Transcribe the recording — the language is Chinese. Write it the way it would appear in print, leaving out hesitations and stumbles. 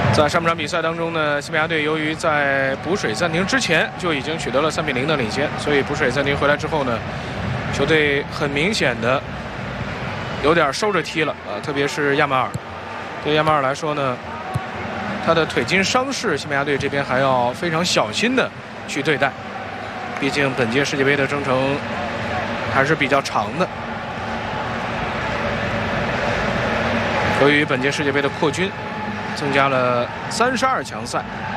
在上半场比赛当中呢，西班牙队由于在补水暂停之前就已经取得了3比0的领先，所以补水暂停回来之后呢，球队很明显的有点收着踢了特别是亚马尔。对亚马尔来说呢，他的腿筋伤势，西班牙队这边还要非常小心的去对待，毕竟本届世界杯的征程还是比较长的。由于本届世界杯的扩军，增加了32强赛，